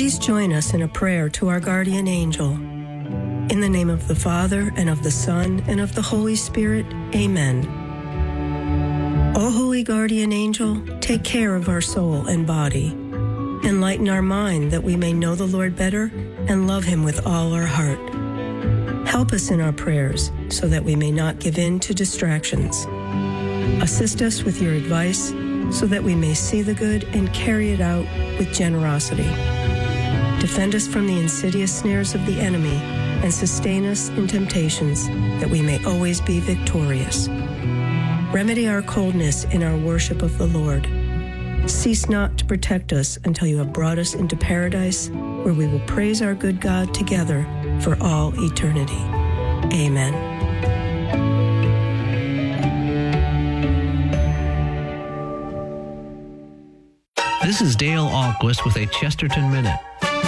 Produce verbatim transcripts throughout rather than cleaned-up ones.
Please join us in a prayer to our guardian angel. In the name of the Father, and of the Son, and of the Holy Spirit, amen. O holy guardian angel, take care of our soul and body. Enlighten our mind that we may know the Lord better and love him with all our heart. Help us in our prayers so that we may not give in to distractions. Assist us with your advice so that we may see the good and carry it out with generosity. Defend us from the insidious snares of the enemy and sustain us in temptations that we may always be victorious. Remedy our coldness in our worship of the Lord. Cease not to protect us until you have brought us into paradise, where we will praise our good God together for all eternity. Amen. This is Dale Ahlquist with a Chesterton Minute.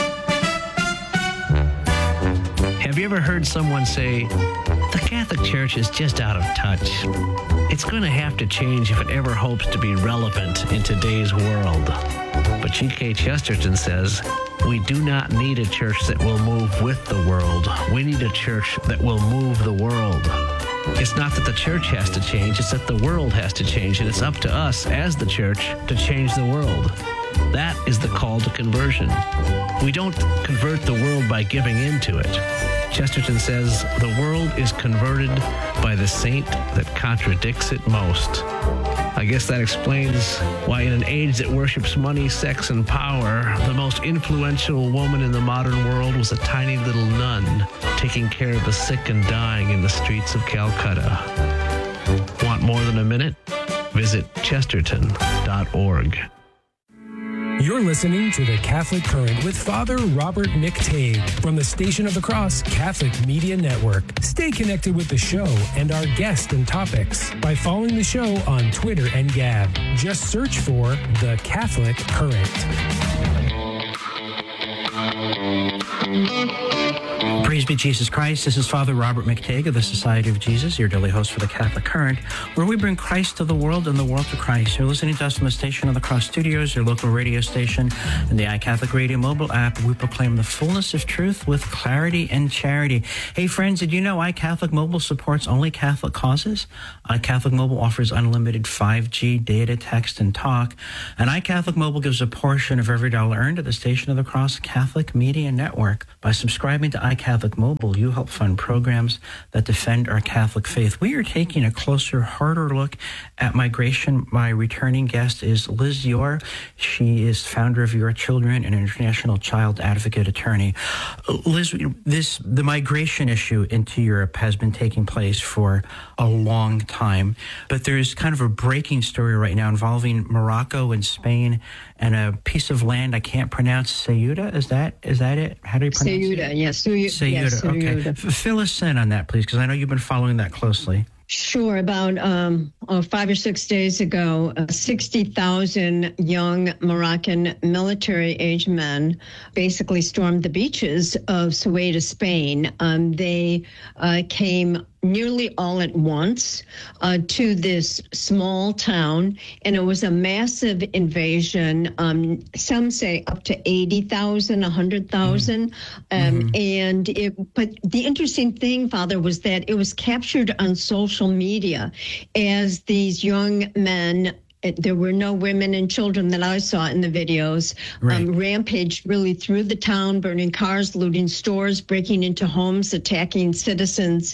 Have you ever heard someone say, the Catholic Church is just out of touch? It's going to have to change if it ever hopes to be relevant in today's world. But G K Chesterton says, we do not need a church that will move with the world. We need a church that will move the world. It's not that the church has to change, it's that the world has to change, and it's up to us as the church to change the world. That is the call to conversion. We don't convert the world by giving into it. Chesterton says, the world is converted by the saint that contradicts it most. I guess that explains why in an age that worships money, sex, and power, the most influential woman in the modern world was a tiny little nun taking care of the sick and dying in the streets of Calcutta. Want more than a minute? Visit chesterton dot org. You're listening to The Catholic Current with Father Robert McTague from the Station of the Cross Catholic Media Network. Stay connected with the show and our guests and topics by following the show on Twitter and Gab. Just search for The Catholic Current. Praise be Jesus Christ. This is Father Robert McTague of the Society of Jesus, your daily host for the Catholic Current, where we bring Christ to the world and the world to Christ. You're listening to us from the Station of the Cross Studios, your local radio station, and the iCatholic Radio mobile app. We proclaim the fullness of truth with clarity and charity. Hey, friends, did you know iCatholic Mobile supports only Catholic causes? iCatholic Mobile offers unlimited five G data, text, and talk. And iCatholic Mobile gives a portion of every dollar earned to the Station of the Cross Catholic Media Network. By subscribing to iCatholic Mobile, you help fund programs that defend our Catholic faith. We are taking a closer, harder look at migration. My returning guest is Liz Yor. She is founder of Your Children and an international child advocate attorney. Liz, this the migration issue into Europe has been taking place for a long time, but there's kind of a breaking story right now involving Morocco and Spain and a piece of land I can't pronounce. Ceuta, is that is that it? How do you pronounce Ceuta, it? yes. Ceuta, Ceuta, yes, okay. Ceuta. F- fill us in on that, please, because I know you've been following that closely. Sure. About um, oh, five or six days ago, uh, sixty thousand young Moroccan military-age men basically stormed the beaches of Ceuta, Spain. Um, they uh, came nearly all at once uh, to this small town, and it was a massive invasion. Um, some say up to eighty thousand, one hundred thousand. Um, mm-hmm. And it, but the interesting thing, Father, was that it was captured on social media as these young men. There were no women and children that I saw in the videos. Right. Um, rampaged really through the town, burning cars, looting stores, breaking into homes, attacking citizens.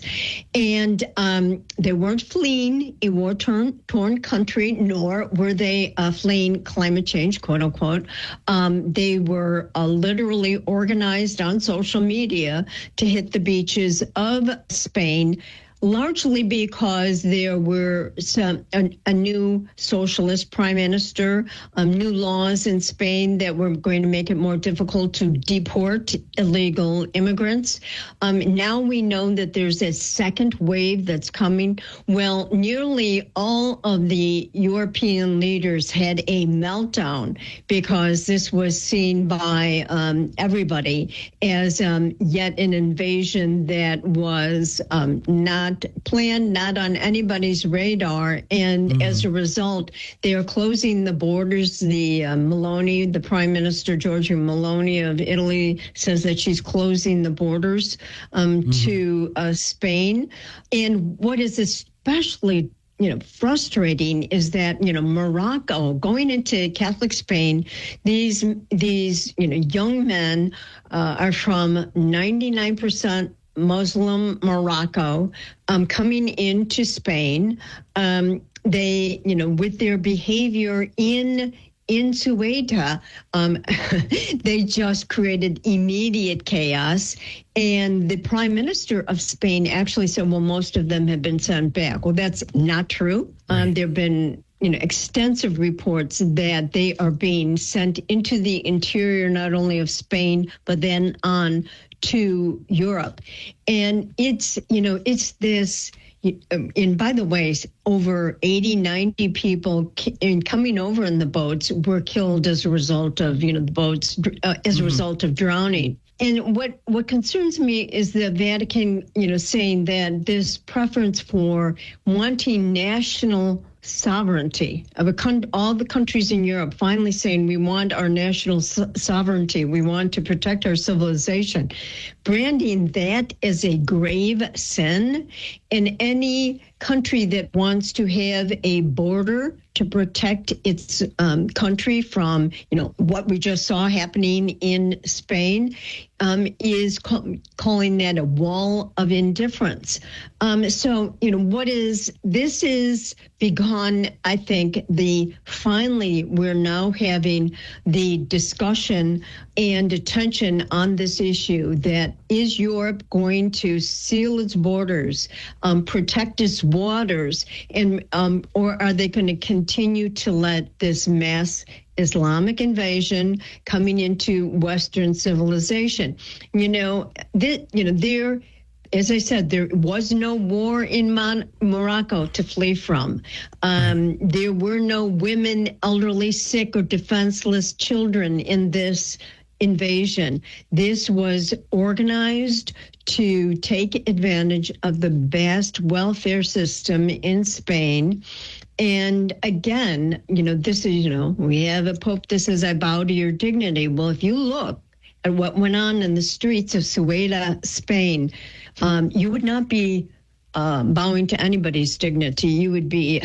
And um, they weren't fleeing a war-torn torn country, nor were they uh, fleeing climate change, quote unquote. Um, they were uh, literally organized on social media to hit the beaches of Spain, largely because there were some a, a new socialist prime minister, um, new laws in Spain that were going to make it more difficult to deport illegal immigrants. Um, now we know that there's a second wave that's coming. Well, nearly all of the European leaders had a meltdown because this was seen by um, everybody as um, yet an invasion that was um, not not planned, not on anybody's radar. And mm-hmm. as a result, they are closing the borders. The uh, Meloni, the Prime Minister, Giorgia Meloni of Italy, says that she's closing the borders um, mm-hmm. to uh, Spain. And what is especially you know, frustrating is that, you know, Morocco, going into Catholic Spain, these, these you know, young men uh, are from ninety-nine percent Muslim Morocco, um, coming into Spain. Um, they, you know, with their behavior in in Ceuta, um, they just created immediate chaos. And the Prime Minister of Spain actually said, well, most of them have been sent back. Well, that's not true. Um, there have been you know, extensive reports that they are being sent into the interior, not only of Spain, but then on to Europe. And it's, you know, it's this... And by the way, over eighty, ninety people in coming over in the boats were killed as a result of, you know, the boats, uh, as a result of drowning. And what, what concerns me is the Vatican, you know, saying that this preference for wanting national sovereignty of a con- all the countries in Europe finally saying we want our national so- sovereignty, we want to protect our civilization, branding that as a grave sin. In any country that wants to have a border to protect its um, country from, you know, what we just saw happening in Spain, um, is ca- calling that a wall of indifference. Um, so, you know, what is, this is begun, I think, the, finally, we're now having the discussion and attention on this issue that is Europe going to seal its borders, um, protect its waters, and um, or are they going to continue to let this mass Islamic invasion coming into Western civilization? You know, th- you know, there, as I said, there was no war in Mon- Morocco to flee from. Um, there were no women, elderly, sick, or defenseless children in this invasion. This was organized to take advantage of the vast welfare system in Spain. And again, you know, this is, you know, we have a pope that says, I bow to your dignity. Well, if you look at what went on in the streets of Ceuta, Spain, um, you would not be Um, bowing to anybody's dignity. You would be,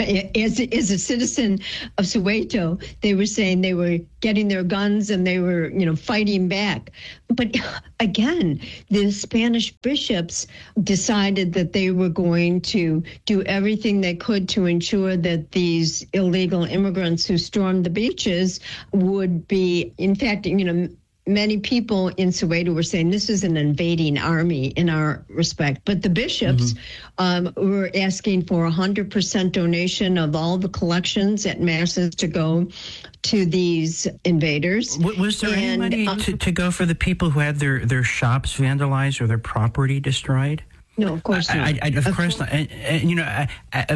as, as a citizen of Soweto, they were saying they were getting their guns and they were, you know, fighting back. But again, the Spanish bishops decided that they were going to do everything they could to ensure that these illegal immigrants who stormed the beaches would be, in fact, you know, many people in Soweto were saying this is an invading army in our respect. But the bishops mm-hmm. um, were asking for a one hundred percent donation of all the collections at masses to go to these invaders. Was there and, any money um, to, to go for the people who had their, their shops vandalized or their property destroyed? No, of course not. I, I, of, of course not. And, and, you know, at,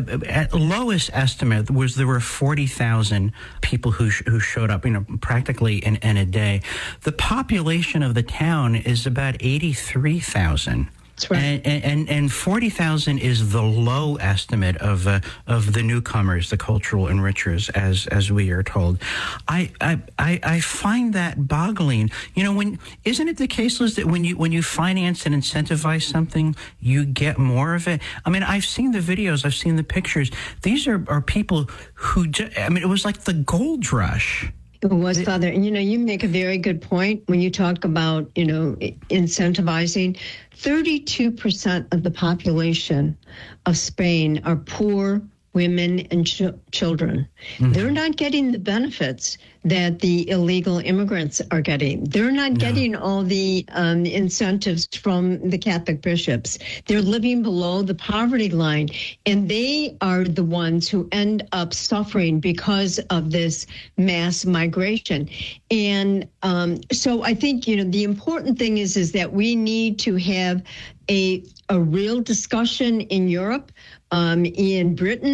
at lowest estimate was there were forty thousand people who sh- who showed up, you know, practically in, in a day. The population of the town is about eighty-three thousand. That's right. And, and, and forty thousand is the low estimate of uh, of the newcomers, the cultural enrichers, as as we are told. I, I I I find that boggling. You know, when isn't it the case, Liz, that when you when you finance and incentivize something, you get more of it? I mean, I've seen the videos, I've seen the pictures. These are, are people who, just, I mean, it was like the gold rush. It was, Father. And, you know, you make a very good point when you talk about, you know, incentivizing. thirty-two percent of the population of Spain are poor women and ch- children. Mm-hmm. They're not getting the benefits that the illegal immigrants are getting. They're not no. getting all the um, incentives from the Catholic bishops. They're living below the poverty line, and they are the ones who end up suffering because of this mass migration. And um, so I think, you know, the important thing is, is that we need to have a, a real discussion in Europe, um, in Britain,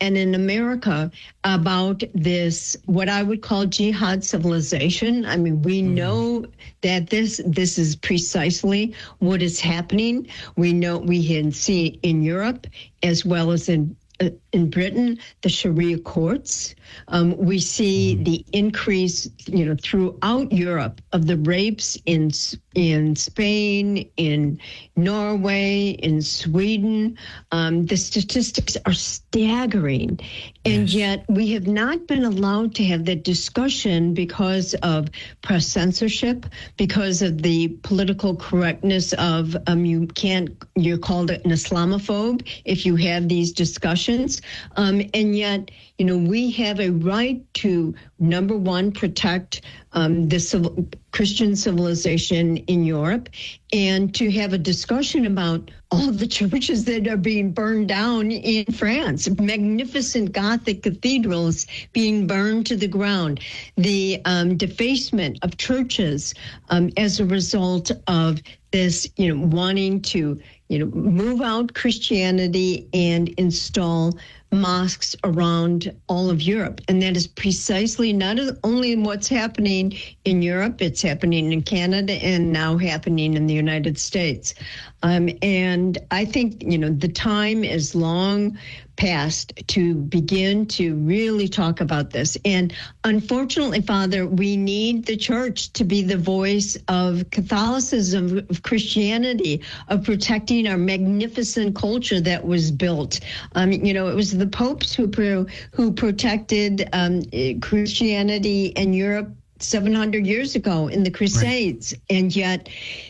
and in America about this, what I would call jihad civilization. I mean, we mm-hmm. know that this this is precisely what is happening. We know we can see in Europe as well as in in Britain, the Sharia courts. Um, we see the increase, you know, throughout Europe of the rapes in in Spain, in Norway, in Sweden. Um, the statistics are staggering, and yes. yet we have not been allowed to have that discussion because of press censorship, because of the political correctness of um, you can't. You're called an Islamophobe if you have these discussions, um, and yet. You know, we have a right to, number one, protect um, the civil, Christian civilization in Europe, and to have a discussion about all of the churches that are being burned down in France, magnificent Gothic cathedrals being burned to the ground, the um, defacement of churches um, as a result of this, you know, wanting to, you know, move out Christianity and install mosques around all of Europe. And that is precisely not only what's happening in Europe, it's happening in Canada and now happening in the United States. Um, and I think, you know, the time is long past to begin to really talk about this. And unfortunately, Father, we need the church to be the voice of Catholicism, of Christianity, of protecting our magnificent culture that was built. Um, you know, it was the popes who pro- who protected um, Christianity in Europe seven hundred years ago in the Crusades, right. and yet.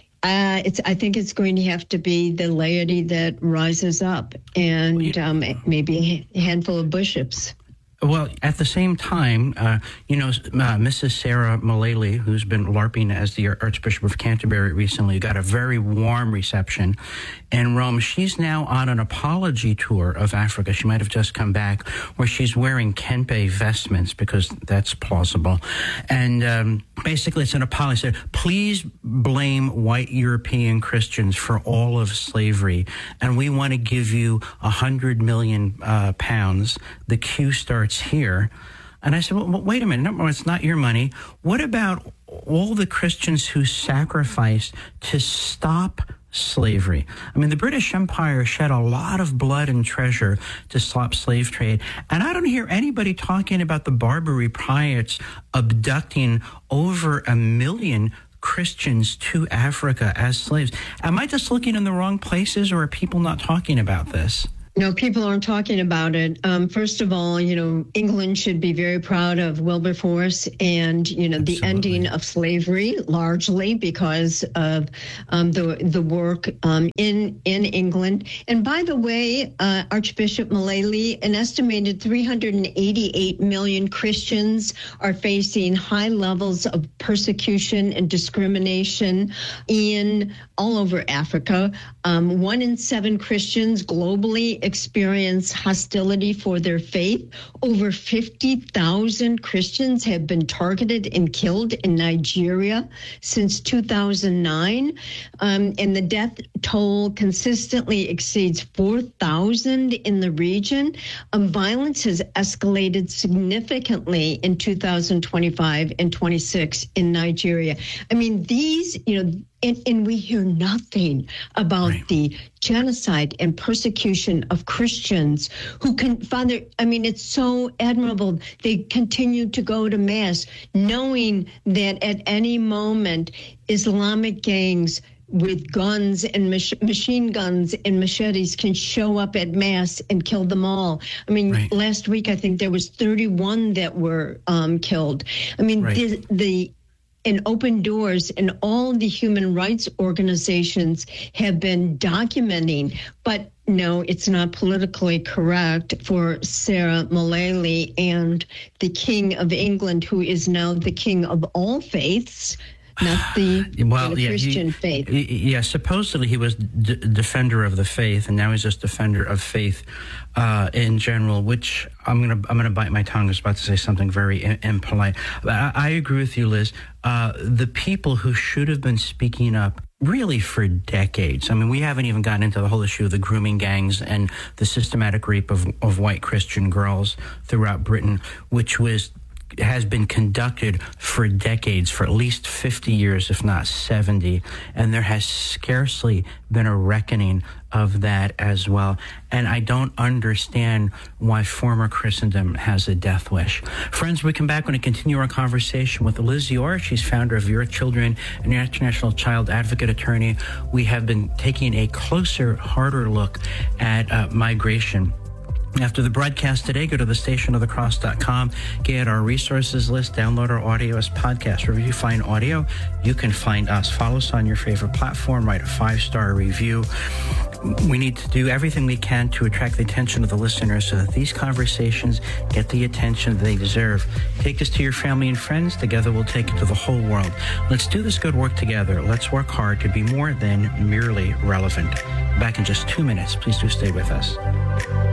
Uh, it's. I think it's going to have to be the laity that rises up, and um, maybe a handful of bishops. Well, at the same time, uh, you know, uh, Missus Sarah Mullally, who's been LARPing as the Archbishop of Canterbury recently, got a very warm reception in Rome. She's now on an apology tour of Africa. She might have just come back, where she's wearing kempe vestments because that's plausible. And um, basically it's an apology. It said, please blame white European Christians for all of slavery. And we want to give you a hundred million uh, pounds. The queue starts here. And I said, well, wait a minute. No, it's not your money. What about all the Christians who sacrificed to stop slavery? I mean, the British Empire shed a lot of blood and treasure to stop slave trade. And I don't hear anybody talking about the Barbary pirates abducting over a million Christians to Africa as slaves. Am I just looking in the wrong places, or are people not talking about this? No, people aren't talking about it. Um, first of all, you know, England should be very proud of Wilberforce and, you know, the Absolutely. ending of slavery, largely because of um, the the work um, in in England. And by the way, uh, Archbishop Mullally, an estimated three hundred eighty-eight million Christians are facing high levels of persecution and discrimination in all over Africa. Um, one in seven Christians globally experience hostility for their faith. Over fifty thousand Christians have been targeted and killed in Nigeria since two thousand nine. Um, and the death toll consistently exceeds four thousand in the region. Um, violence has escalated significantly in two thousand twenty-five and twenty-six in Nigeria. I mean, these, you know, And, and we hear nothing about right. the genocide and persecution of Christians who can, Father, I mean, it's so admirable. They continue to go to Mass, knowing that at any moment, Islamic gangs with guns and mach- machine guns and machetes can show up at Mass and kill them all. I mean, right. last week, I think there was thirty-one that were um, killed. I mean, right. the, the and Open Doors and all the human rights organizations have been documenting, but no, it's not politically correct for Sarah Mullally and the King of England, who is now the King of all faiths, not the, well, the yeah, Christian he, faith. Yeah, supposedly he was d- defender of the faith, and now he's just defender of faith uh, in general. Which I'm gonna I'm gonna bite my tongue. I was about to say something very in- impolite. I, I agree with you, Liz. Uh, the people who should have been speaking up really for decades. I mean, we haven't even gotten into the whole issue of the grooming gangs and the systematic rape of, of white Christian girls throughout Britain, which was has been conducted for decades, for at least fifty years, if not seventy, and there has scarcely been a reckoning of that as well. And I don't understand why former Christendom has a death wish. Friends, we come back when we continue our conversation with Liz Orr. She's founder of Your Children, an international child advocate attorney. We have been taking a closer, harder look at uh, migration. After the broadcast today, go to the station of the cross dot com, get our resources list, download our audio as podcast. Wherever you find audio, you can find us. Follow us on your favorite platform, write a five-star review. We need to do everything we can to attract the attention of the listeners so that these conversations get the attention they deserve. Take this to your family and friends. Together, we'll take it to the whole world. Let's do this good work together. Let's work hard to be more than merely relevant. Back in just two minutes. Please do stay with us.